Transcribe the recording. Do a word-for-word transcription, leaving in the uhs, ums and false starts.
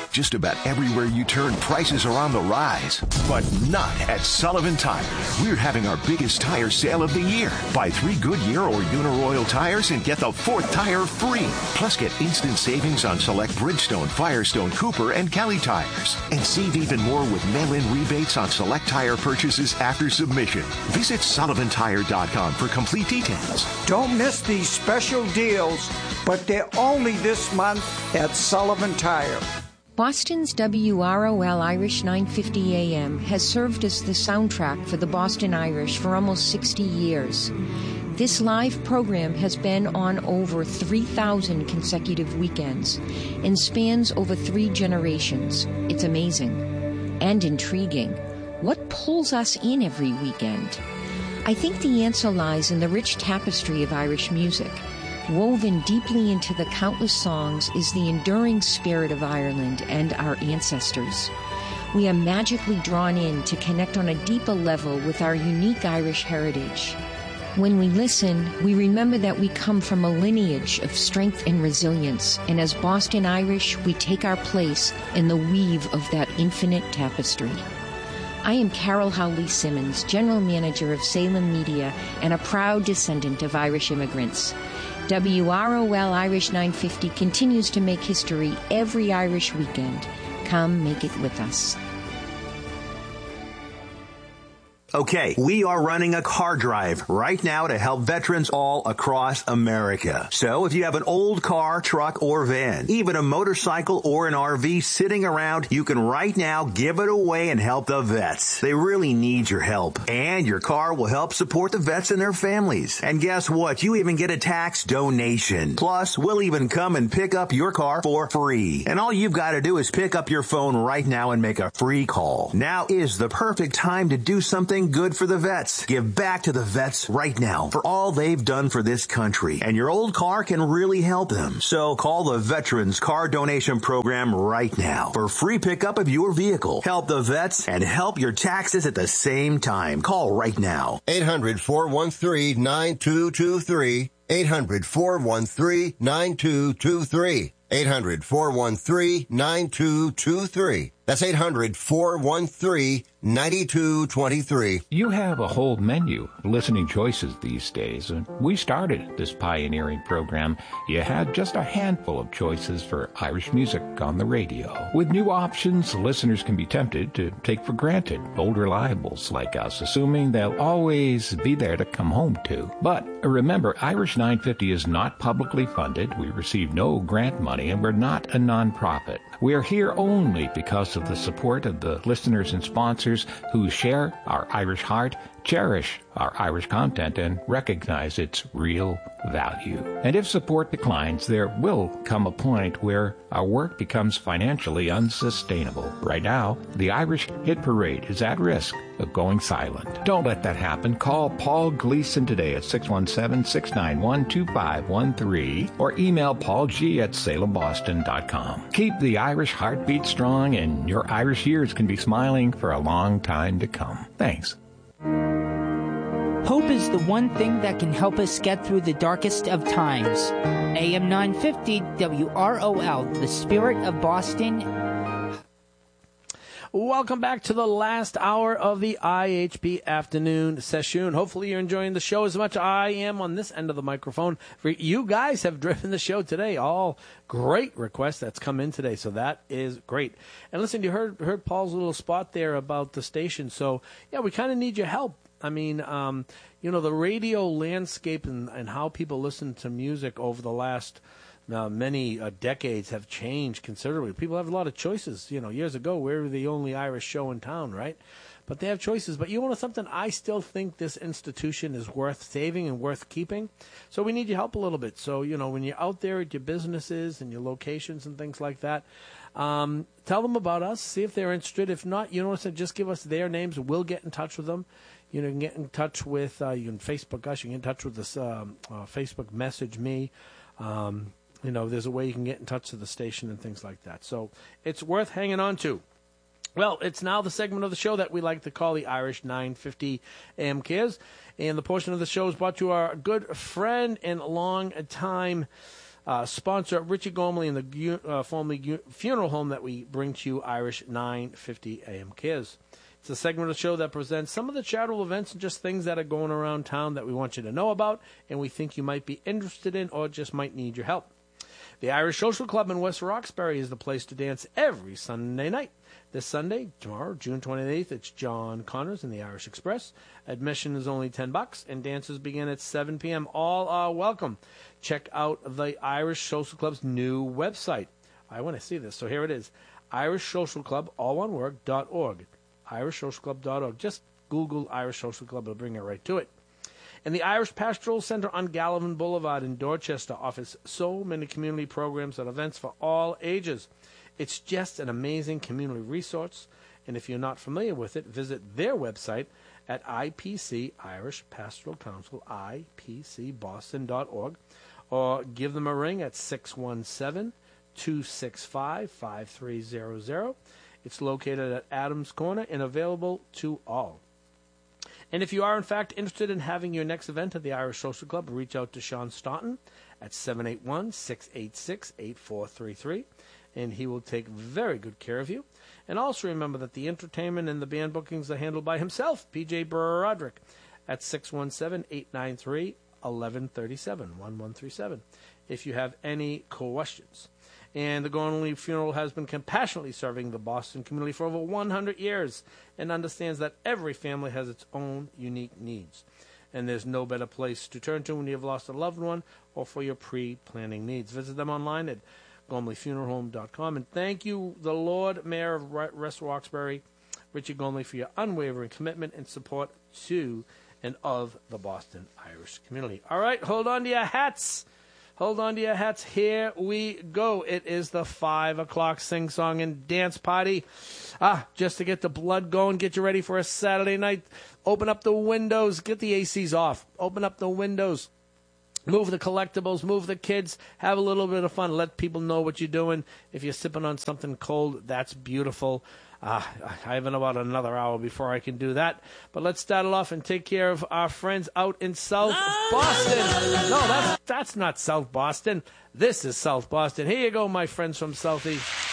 Just about everywhere you turn, prices are on the rise. But not at Sullivan Tire. We're having our biggest tire sale of the year. Buy three Goodyear or Uniroyal tires and get the fourth tire free. Plus get instant savings on select Bridgestone, Firestone, Cooper, and Kelly tires. And save even more with mail-in rebates on select tire purchases after submission. Visit Sullivan Tire dot com for complete details. Don't miss these special deals, but they're only this month at Sullivan Tire. Boston's W R O L Irish nine fifty A M has served as the soundtrack for the Boston Irish for almost sixty years. This live program has been on over three thousand consecutive weekends and spans over three generations. It's amazing and intriguing. What pulls us in every weekend? I think the answer lies in the rich tapestry of Irish music. Woven deeply into the countless songs is the enduring spirit of Ireland and our ancestors. We are magically drawn in to connect on a deeper level with our unique Irish heritage. When we listen, we remember that we come from a lineage of strength and resilience, and as Boston Irish, we take our place in the weave of that infinite tapestry. I am Carol Howley Simmons, General Manager of Salem Media and a proud descendant of Irish immigrants. W R O L Irish nine fifty continues to make history every Irish weekend. Come make it with us. Okay, we are running a car drive right now to help veterans all across America. So if you have an old car, truck, or van, even a motorcycle or an R V sitting around, you can right now give it away and help the vets. They really need your help. And your car will help support the vets and their families. And guess what? You even get a tax donation. Plus, we'll even come and pick up your car for free. And all you've got to do is pick up your phone right now and make a free call. Now is the perfect time to do something good for the vets. Give back to the vets right now for all they've done for this country. And your old car can really help them. So call the Veterans Car Donation Program right now for free pickup of your vehicle. Help the vets and help your taxes at the same time. Call right now. eight hundred, four one three, nine two two three. eight hundred, four one three, nine two two three. eight hundred, four one three, nine two two three. That's eight hundred, four one three, nine two two three. You have a whole menu of listening choices these days. And we started this pioneering program. You had just a handful of choices for Irish music on the radio. With new options, listeners can be tempted to take for granted old reliables like us, assuming they'll always be there to come home to. But remember, Irish nine fifty is not publicly funded. We receive no grant money, and we're not a nonprofit. We are here only because of the support of the listeners and sponsors who share our Irish heart, cherish our Irish content, and recognize its real value. And if support declines, there will come a point where our work becomes financially unsustainable. Right now, the Irish Hit Parade is at risk of going silent. Don't let that happen. Call Paul Gleason today at six one seven, six nine one, two five one three or email paulg at salem boston dot com. Keep the Irish heartbeat strong, and your Irish ears can be smiling for a long time to come. Thanks. Hope is the one thing that can help us get through the darkest of times. A M nine fifty W R O L, the spirit of Boston. Welcome back to the last hour of the I H P afternoon session. Hopefully you're enjoying the show as much as I am on this end of the microphone. For you guys have driven the show today. All great requests that's come in today, so that is great. And listen, you heard heard Paul's little spot there about the station. So, yeah, we kind of need your help. I mean, um, you know, the radio landscape and, and how people listen to music over the last uh, many uh, decades have changed considerably. People have a lot of choices. You know, years ago, we were the only Irish show in town, right? But they have choices. But you know something? I still think this institution is worth saving and worth keeping. So we need your help a little bit. So, you know, when you're out there at your businesses and your locations and things like that, um, tell them about us. See if they're interested. If not, you know what? Just give us their names. We'll get in touch with them. You know, you can get in touch with, uh, you can Facebook us, you can get in touch with us, um, uh, Facebook message me. Um, you know, there's a way you can get in touch with the station and things like that. So it's worth hanging on to. Well, it's now the segment of the show that we like to call the Irish nine fifty A M Cares. And the portion of the show is brought to our good friend and long time uh, sponsor Richie Gormley and the uh, formerly funeral home that we bring to you, Irish nine fifty A M Cares. It's a segment of the show that presents some of the charitable events and just things that are going around town that we want you to know about and we think you might be interested in or just might need your help. The Irish Social Club in West Roxbury is the place to dance every Sunday night. This Sunday, tomorrow, June twenty-eighth, it's John Connors in the Irish Express. Admission is only ten bucks, and dances begin at seven p.m. All are welcome. Check out the Irish Social Club's new website. I want to see this, so here it is. Irish Social Club, all one word, dot org. irish social club dot org. Just Google Irish Social Club. It'll bring it right to it. And the Irish Pastoral Center on Gallivan Boulevard in Dorchester offers so many community programs and events for all ages. It's just an amazing community resource, and if you're not familiar with it, visit their website at I P C, Irish Pastoral Council, I P C boston dot org, or give them a ring at six one seven, two six five, five three zero zero. It's located at Adams Corner and available to all. And if you are, in fact, interested in having your next event at the Irish Social Club, reach out to Sean Staunton at seven eight one, six eight six, eight four three three, and he will take very good care of you. And also remember that the entertainment and the band bookings are handled by himself, P J Broderick, at six one seven, eight nine three, one one three seven, one one three seven, if you have any questions. And the Gormley Funeral has been compassionately serving the Boston community for over one hundred years and understands that every family has its own unique needs. And there's no better place to turn to when you've lost a loved one or for your pre-planning needs. Visit them online at gormley funeral home dot com. And thank you, the Lord Mayor of West Roxbury, Richard Gormley, for your unwavering commitment and support to and of the Boston Irish community. All right, hold on to your hats. Hold on to your hats. Here we go. It is the five o'clock sing-song and dance party. Ah, just to get the blood going, get you ready for a Saturday night. Open up the windows. Get the A Cs off. Open up the windows. Move the collectibles. Move the kids. Have a little bit of fun. Let people know what you're doing. If you're sipping on something cold, that's beautiful. Uh, I have about another hour before I can do that. But let's start it off and take care of our friends out in South Boston. No, that's, that's not South Boston. This is South Boston. Here you go, my friends from Southeast.